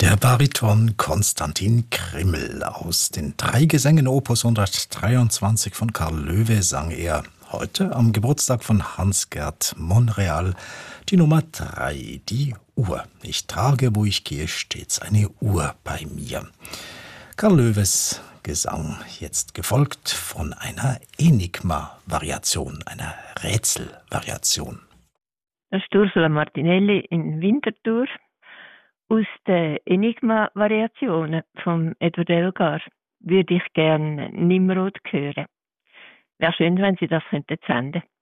Der Bariton Konstantin Krimmel aus den drei Gesängen Opus 123 von Karl Loewe sang er heute am Geburtstag von Hans-Gert Monreal die Nummer 3, die Uhr. Ich trage, wo ich gehe, stets eine Uhr bei mir. Karl Loewes Gesang, jetzt gefolgt von einer Enigma-Variation, einer Rätselvariation. Das ist Ursula Martinelli in Winterthur aus den Enigma-Variationen von Edward Elgar. Würde ich gerne Nimrod hören. Wäre schön, wenn Sie das senden könnten.